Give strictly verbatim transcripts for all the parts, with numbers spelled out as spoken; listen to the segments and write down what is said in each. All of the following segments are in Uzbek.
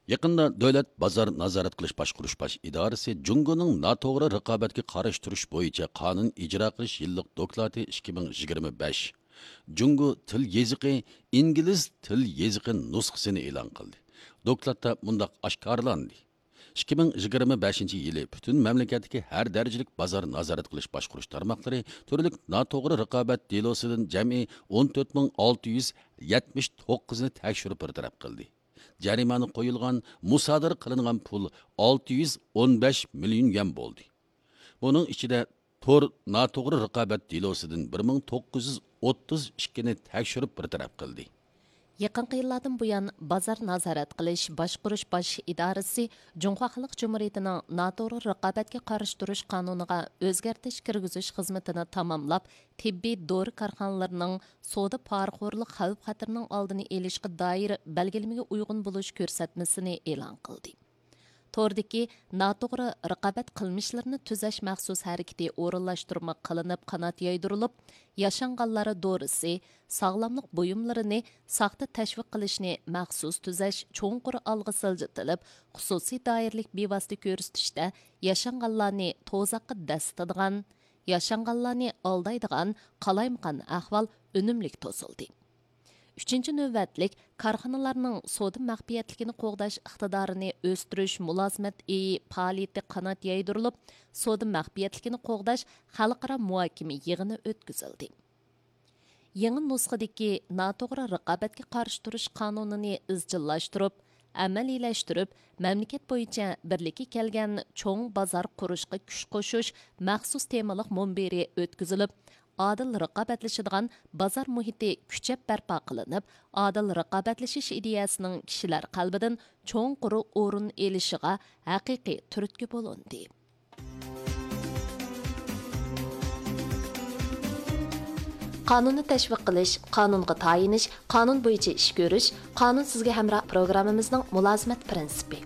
Yaqında Davlat bozor nazorat qilish boshqarish bosh idorasi Jungoning noto'g'ri raqobatga qarshi turish bo'yicha qonun ijro qilish yillik doklati ikki ming yigirma besh Jungo til yeziqi ingliz til yeziqi nusxasini e'lon qildi. Doklatda mundaq oshkorlandi. ikki ming yigirma beshinchi yili butun mamlakatdagi har darajalik bozor nazorat qilish boshqarish tarmoqlari turli noto'g'ri raqobat delosidan jami o'n to'rt ming olti yuz yetmish to'qqiz ni tekshirib bartaraf qildi. Jarimani qo'yilgan, musodir qilingan pul olti yuz o'n besh million yuan bo'ldi. Buning ichida tor noto'g'ri raqobat delosidan bir ming to'qqiz yuz o'ttiz ikki ni tekshirib bartaraf qildi. Yaqinqi yillardan buyon bozor nazorat qilish boshqarish bosh idorasi Jumhur Xalq Jumhuriyatining noto'g'ri raqobatga qarshi turish qonuniga o'zgartish kirgizish xizmatini tamomlab, tibbiy dori korxonalarining savdo poraxo'rlik xavf-xatarning oldini olishga doir belgilamga uyg'un bo'lish ko'rsatmasini e'lon qildi. Tordaki noto'g'ri raqobat qilmishlarini tuzash maxsus harakati o'rinlashtirma qilinib qanot yaydirilib, yashanganlari dorisi, sog'lomlik buyumlarini saxta tashviq qilishni maxsus tuzash cho'nqur olg'a siljitilib, xususiy doirlik bevosita ko'rsatishda yashanganlarni to'zaqqa dastadigan, yashanganlarni aldaydigan qalaymaqan ahvol unumlik to'sildi. Üçüncü növbətlik karxanalarning savdo maxfiyatligini qo'g'dash iqtidorini o'stirish mulozimat eyi faoliyati qanot yaydirilib, savdo maxfiyatligini qo'g'dash xalqaro muhokama yig'ini o'tkazildi. Yangi nusxadagi noto'g'ri raqobatga qarshi turish qonunini izchillashtirib, amaliyleştirib, mamlakat bo'yicha birlikka kelgan cho'ng bozor qurishga kuch qo'shish maxsus temalik munbiri o'tkazilib, adil raqobatlashadigan bozor muhiti kuchab barpo qilinib, adil raqobatlashish ideyasining kishilar qalbidan cho'nqur o'rin elishiga haqiqiy turtki bo'lindi. Qonunni tashviq qilish, qonunga tayinish, qonun bo'yicha ish ko'rish, qonun sizga hamroh programmamizning mulozimat prinsipi.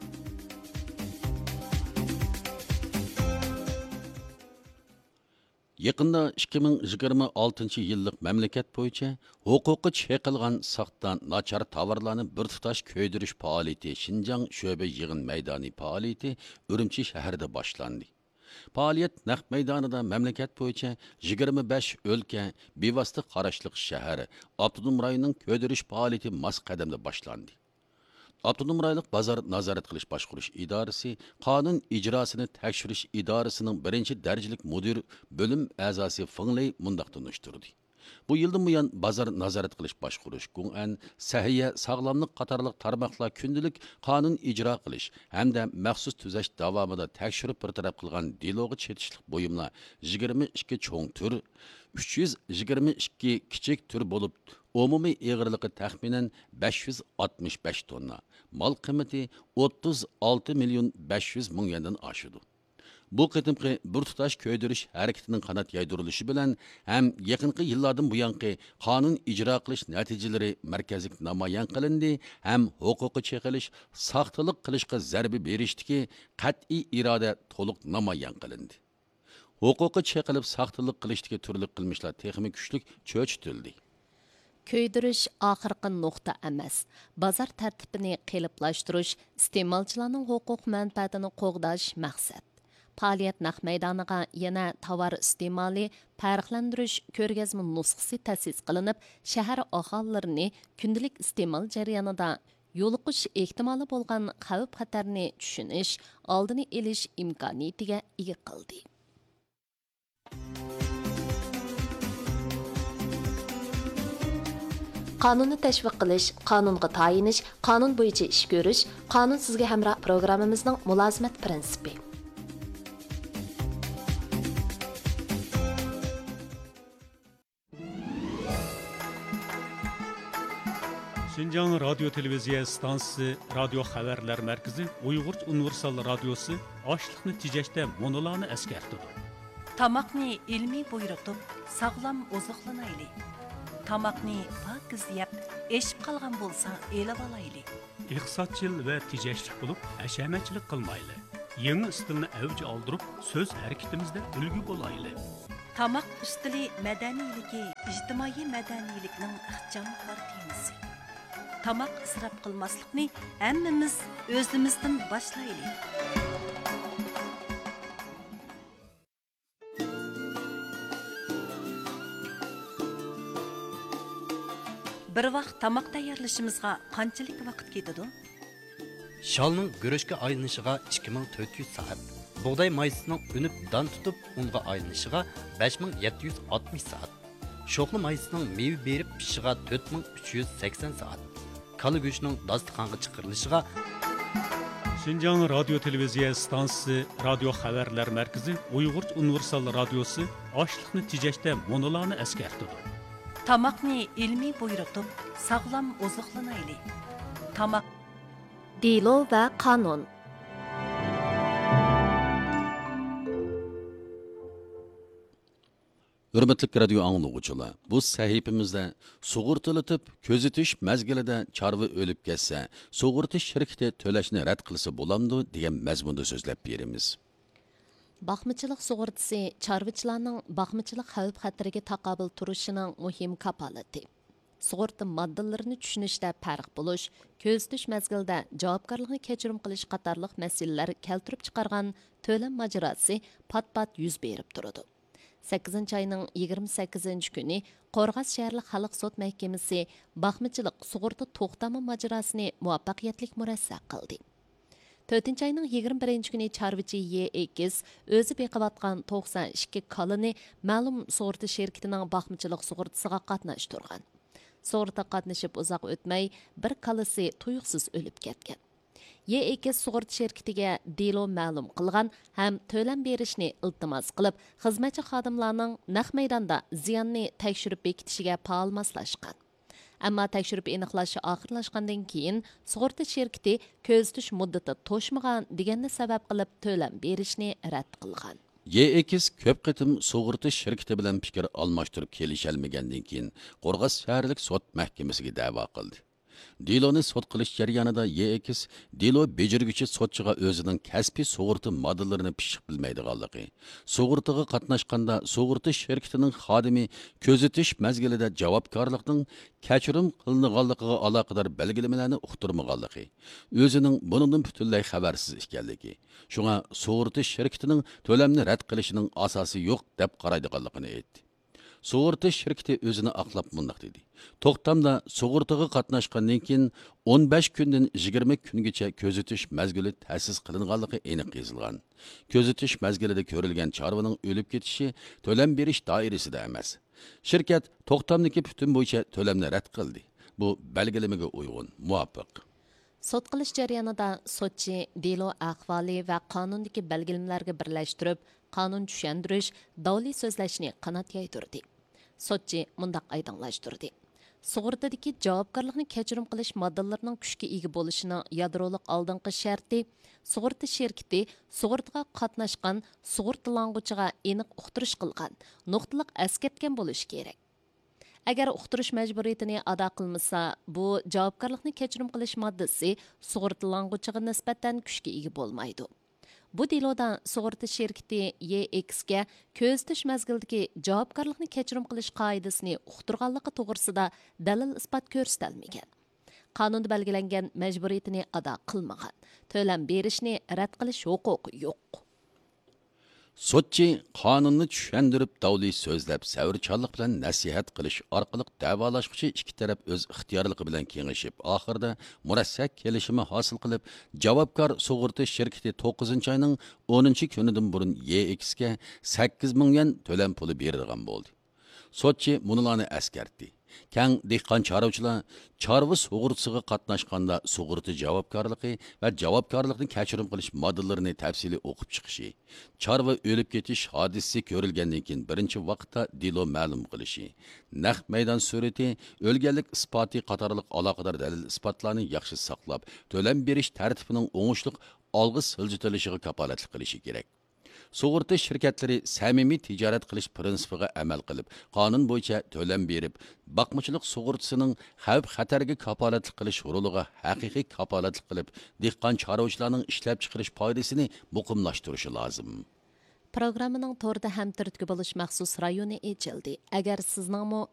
Yaqında ikki ming yigirma oltinchi yillik mamlakat bo'yicha huquqi cheqilgan saxta nachar tovarlarni bir tutash ko'ydirish faoliyati Xinjiang sho'ba yig'in maydoni faoliyati Urumchi shahrida boshlandi. Faoliyat naq maydonida mamlakat bo'yicha yigirma besh o'lka bevosita qarashliq shahar avtonom rayonining ko'ydirish faoliyati mos qadamda boshlandi. Avtonom rayonlik bozor nazorat qilish boshqarish idorasi qonun ijrosini tekshirish idorasining birinchi darajalik mudir bo'lim a'zosi Fengley mundaq tunishtirdi. Bu yildan buyon bozor nazorat qilish boshqarish, Gong'an, sahiya, sog'lomlik qatorliq tarmoqlar kundalik qonun ijro qilish hamda maxsus tuzash davomida tekshirib bartaraf qilgan deloga chetishlik buyumlar yigirma ikki cho'ng tur, uch yuz yigirma ikki kichik tur bo'lib, umumiy eg'irligi taxminan besh yuz oltmish besh tonna, mal qiymati o'ttiz olti million besh yuz ming yuandan oshadi. Bu qitimqi bir tutash ko'ydirish harakatining qanot yaydirilishi bilan ham yaqinqi yillardan buyanqi qonun ijro qilish natijalari markazlik namoyon qilindi, ham huquqi cheqilish, soxtalik qilishga zarba berishdiki qat'iy iroda to'liq namoyon qilindi. Huquqi cheqilib soxtalik qilishdagi turli qilmishlar texnik kuchlik cho'chitildi. Көйдіріш ақырқы нұқта әмәс. Базар тәртіпіні қеліпlaştырыш, iste'molchilarning huquq manfaatini qo'g'dash maqsad. Faoliyat naq maydoniga yana tovar iste'moli farqlantirish ko'rgazma nusxasi ta'sis qilinib, shahar aholilarini kundalik iste'mol jarayonida yo'liqish ehtimoli bo'lgan xavf-xatarni tushunish, oldini olish imkoniyatiga ega qildi. Qonunni tashviq qilish, qonunga tayinish, qonun bo'yicha ish ko'rish, qonun sizga hamroh programmamizning mulozimat prinsipi. Şinjan Radyo Televiziya stansiyasi Radio Xabarlar Markazi Uyg'ur Universal Radiosi ochliqni tejashda monolarni eskartdi. Tamoqni ilmiy buyruqdib, sog'lom oziqlanaylik. Tamoqni pokiz yeb, eshib qolgan bo'lsa, elib olaylik. Iqtisodchil va tejashlik bo'lib, ashamachilik qilmaylik. Yangi stilni avj oldirib, so'z harakatimizda ulgu bo'laylik. Tamoq stili madaniyligi, ijtimoiy madaniylikning ixcham partiyasi. tamoq isrof qilmaslikni hammamiz o'zimizdan boshlaylik. Bir vaqt tamoq tayyorlashimizga qanchalik vaqt ketadi? Şalның görüşke aylanışıga ikki ming to'rt yuz saat, buğday mayısının önüp dan tutup unga aylanışıga besh ming yetti yuz oltmish saat, şoqlı mayısının meyve berip pişiga to'rt ming uch yuz sakson saat, kalı go'shtining dasturxonga chiqarilishig'a Şinjan Radyo Televiziya stansiyasi Radio Xabarlar Markazi Uyg'ur Universal Radiosi ochliqni tejashda monolarni eskartadi. Tamoqni ilmiy buyruqib, sog'lom oziqlanaylik. Tamoq Dilo va qonun. Hürmetlik radio anglagıçılar, bu sahifimizde sug'urtalatib ko'zitish mezgilida chorva o'lib ketsa, sug'urtish shirkati to'lashni rad qilsa bo'lamdi degan mazmunda so'zlab beramiz. Baxmıçılıq sug'urtasi chorvachilarning baxmıçılıq xavf-xatariga taqobil turishining muhim kapolati. Sug'urta moddalarini tushunishda farq bo'lish, ko'zitish mezgilida javobgarlikni kechirim qilish qatorliq masalalar keltirib chiqargan to'lam mojarosi pat-pat yuz berib turadi. sakkizinchi ayning yigirma sakkizinchi kuni Qo'rg'as shaharlik xalq sud mahkamasi baxmıçılıq sug'urta to'xtami mojarosini muvaffaqiyatli murassa qildi. to'rtinchi ayning yigirma birinchi kuni chorvachi Y X o'zi beqilayotgan to'qson ikki kalini ma'lum sug'urta shirkatining baxmıçılıq sug'urtasiga qatnashtirgan. Sug'urta qatnashib uzoq o'tmay bir kalisi tuyuqsiz o'lib ketgan. Y X sug'urta shirkatiga delo ma'lum qilgan ham to'lam berishni iltimos qilib, xizmatchi xodimlarning naq maydonda ziyonni tekshirib bekitishiga faol moslashgan. Ammo tekshirib aniqlashi oxirlashgandan keyin sug'urta shirkati ko'zitish muddati to'shmagan deganni sabab qilib to'lam berishni rad qilgan. Y X ko'p qitim sug'urta shirkati bilan fikr almashtirib kelisholmagandan keyin Qo'rg'as shaharlik sud mahkamasiga da'vo qildi. Deloni sud qilish jarayonida Y X delo bejirguchi sudchiga o'zining kasbiy sug'urta modellarini pishiq bilmaydiganligi, sug'urtaga qatnashganda sug'urta shirkatining xodimi ko'zitish mezgilida javobgarlikning kechirim qilinganligiga aloqador belgilamalari uqtirmaganligi, o'zining bundan butunlay xabarsiz ekanligi, shunga sug'urta shirkatining to'lamni rad qilishining asosi yo'q deb qaraydiganligini aytdi. Sug'urta shirkati o'zini aqlab bundoq dedi. To'xtamda sug'urtaga qatnashgandan keyin o'n besh kundan yigirma kungacha ko'zitish mezgili ta'sis qilinganligi aniq yozilgan. Ko'zitish mezgilida ko'rilgan chorvaning o'lib ketishi to'lam berish doirasida emas. Shirkat to'xtamdagi butun bo'yicha to'lamni rad qildi. Bu belgilamaga uyg'un, muvofiq. Sud qilish jarayonida sudchi delo ahvoli va qonundagi belgilamalariga birlashtirib, qonun tushuntirish, davli so'zlashni qanot yaydirdi. Sudchi mundaq aydınlaştırdı. Sug'urtadagi javobgarlikni kechirim qilish moddallarining kuchga ega bo'lishining yadroliq oldingi sharti sug'urta shirkati sug'urtaga qatnashgan sug'urtalang'uchiga aniq uqtirish qilgan, nuqtaliq eskartgan bo'lishi kerak. Agar uqtirish majburiyatini ado qilmasa, bu javobgarlikni kechirim qilish moddasi sug'urtalang'uchiga nisbatan kuchga ega bo'lmaydi. Bu deloda sug'urta shirkati Y X ga ko'zitish mezgilidagi javobgarlikni kechirim qilish qoidasini uqtirganligi to'g'risida dalil isbot ko'rsatilmagan. Qonunda belgilangan majburiyatini ado qilmagan. To'lam berishni rad qilish huquqi yo'q. Sudchi qonunni tushuntirib davli so'zlab savrchanlik bilan nasihat qilish orqali davolashuvchi ikki taraf o'z ixtiyorligi bilan kengashib, oxirida murassak kelishimi hosil qilib, javobgar sug'urta shirkati to'qqizinchi oyning o'ninchi kunidan burun Y X ga sakkiz ming yuan to'lam puli berilgan bo'ldi. Sudchi bularni eskartdi. Kang dehqon chorvachilar chorva sug'urtasiga qatnashganda sug'urta javobgarligi va javobgarlikni kechirim qilish moddallarini tafsili o'qib chiqishi, chorva o'lib ketish hodisasi ko'rilgandan keyin birinchi vaqtda delo ma'lum qilishi, naq maydon surati, o'lganlik isboti qatorliq aloqador dalil isbotlarni yaxshi saqlab, to'lam berish tartibining o'ngishli olg'i siljitilishiga kapolatlik qilishi kerak. Sug'urta shirkatlari samimiy tijorat qilish prinsipiga amal qilib, qonun bo'yicha to'lam berib, baqmachilik sug'urtasining xavf-xatarga kapolatlik qilish roliga haqiqiy kapolatlik qilib, dehqon chorvachilarning ishlab chiqarish foydasini muqimlashtirishi lozim. Programmaning to'rda ham turtki bo'lish maxsus rayoni ochildi. Agar sizning